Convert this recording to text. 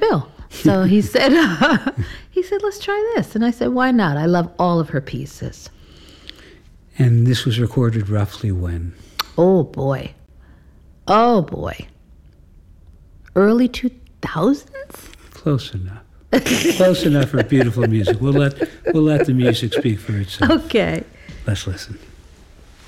will. So he said, let's try this. And I said, why not? I love all of her pieces. And this was recorded roughly when? Oh, boy. Early 2000s? Close enough. Close enough for beautiful music. We'll let the music speak for itself. Okay. Let's listen.